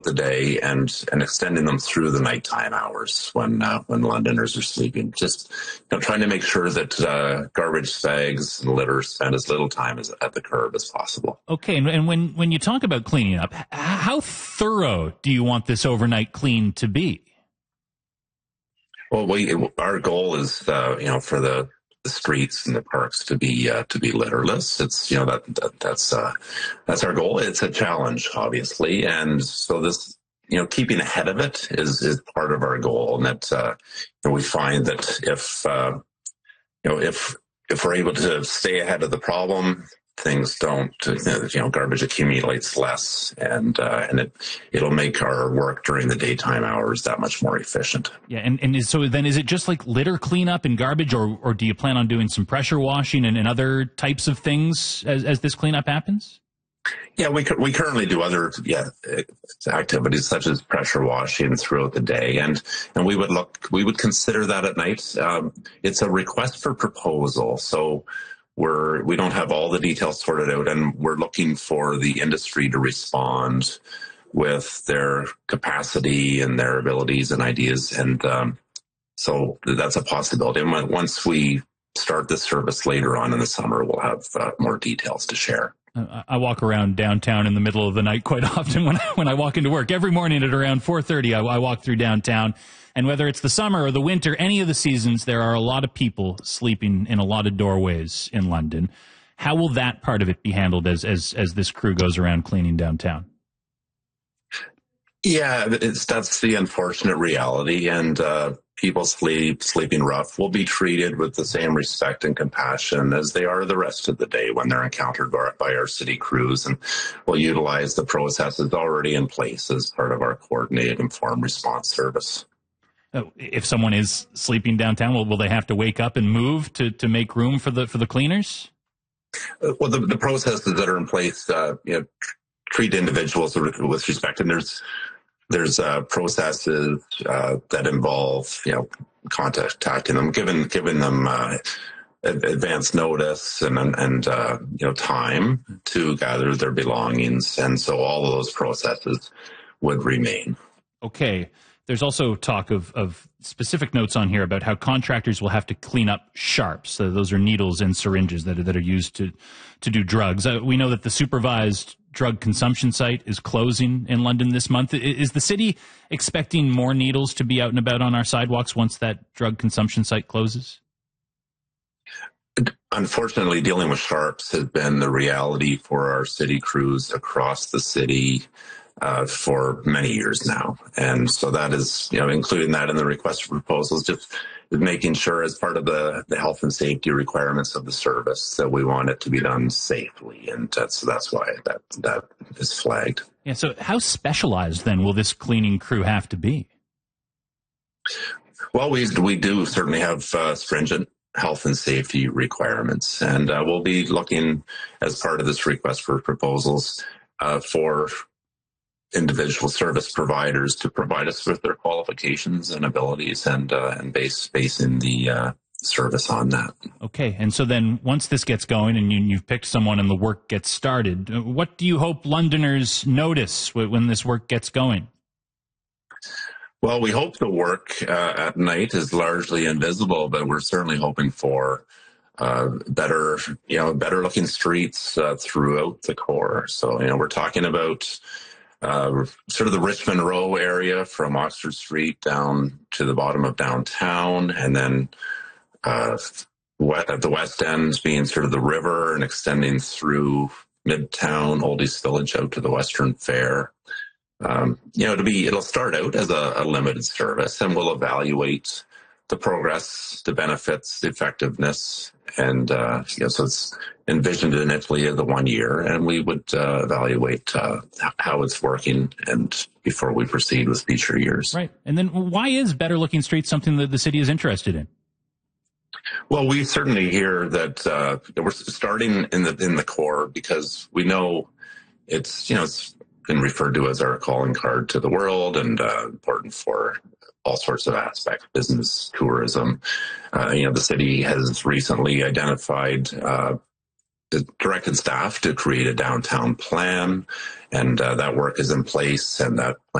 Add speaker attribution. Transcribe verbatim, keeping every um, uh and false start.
Speaker 1: the day and and extending them through the nighttime hours when uh, when Londoners are sleeping. Just you know, trying to make sure that uh, garbage bags and litter spend as little time as at the curb as possible.
Speaker 2: Okay, and, and when when you talk about cleaning up, how thorough do you want this overnight clean to be?
Speaker 1: Well, we our goal is uh, you know for the the streets and the parks to be uh, to be litterless. It's you know that, that that's uh, that's our goal. It's a challenge, obviously, and so this you know keeping ahead of it is is part of our goal. And that uh, you know, we find that if uh, you know if if we're able to stay ahead of the problem, things don't you know garbage accumulates less, and uh, and it it'll make our work during the daytime hours that much more efficient.
Speaker 2: Yeah, and and is, so then is it just like litter cleanup and garbage, or or do you plan on doing some pressure washing and, and other types of things as as this cleanup happens?
Speaker 1: Yeah, we we currently do other yeah activities such as pressure washing throughout the day, and and we would look we would consider that at night. Um, it's a request for proposal, so. We're, we don't have all the details sorted out, and we're looking for the industry to respond with their capacity and their abilities and ideas. And um, so that's a possibility. And once we start this service later on in the summer, we'll have uh, more details to share.
Speaker 2: I walk around downtown in the middle of the night quite often when I, when I walk into work. Every morning at around four thirty, I, I walk through downtown. And whether it's the summer or the winter, any of the seasons, there are a lot of people sleeping in a lot of doorways in London. How will that part of it be handled as as as this crew goes around cleaning downtown?
Speaker 1: Yeah, it's that's the unfortunate reality, and uh, people sleep sleeping rough will be treated with the same respect and compassion as they are the rest of the day when they're encountered by, by our city crews, and we'll utilize the processes already in place as part of our coordinated informed response service.
Speaker 2: If someone is sleeping downtown, will, will they have to wake up and move to, to make room for the for the cleaners?
Speaker 1: Well, the, the processes that are in place, uh, you know, treat individuals with, with respect, and there's there's uh, processes uh, that involve you know contacting them, giving giving them uh, advance notice and and uh, you know time to gather their belongings, and so all of those processes would remain.
Speaker 2: Okay. There's also talk of, of specific notes on here about how contractors will have to clean up sharps. So those are needles and syringes that are, that are used to, to do drugs. Uh, we know that the supervised drug consumption site is closing in London this month. Is the city expecting more needles to be out and about on our sidewalks once that drug consumption site closes?
Speaker 1: Unfortunately, dealing with sharps has been the reality for our city crews across the city Uh, for many years now. And so that is, you know, including that in the request for proposals, just making sure as part of the, the health and safety requirements of the service that we want it to be done safely. And that's, that's why that, that is flagged.
Speaker 2: Yeah. So how specialized then will this cleaning crew have to be?
Speaker 1: Well, we, we do certainly have uh, stringent health and safety requirements, and uh, we'll be looking as part of this request for proposals uh, for individual service providers to provide us with their qualifications and abilities, and uh, and base basing the uh, service on that.
Speaker 2: Okay, and so then once this gets going and you, you've picked someone and the work gets started, what do you hope Londoners notice when this work gets going?
Speaker 1: Well, we hope the work uh, at night is largely invisible, but we're certainly hoping for uh, better, you know, better looking streets uh, throughout the core. So, you know, we're talking about Uh, sort of the Richmond Row area from Oxford Street down to the bottom of downtown, and then uh, at the west end being sort of the river and extending through Midtown, Old East Village out to the Western Fair. Um, you know, to be it'll start out as a, a limited service, and we'll evaluate the progress, the benefits, the effectiveness, and uh, you know, so it's envisioned initially as the one year, and we would uh, evaluate uh, how it's working and before we proceed with future years.
Speaker 2: Right. And then why is better looking streets something that the city is interested in?
Speaker 1: Well, we certainly hear that uh, we're starting in the in the core because we know it's you know it's been referred to as our calling card to the world, and uh, important for all sorts of aspects, business, tourism. Uh, you know, the city has recently identified uh, directed staff to create a downtown plan, and uh, that work is in place, and that plan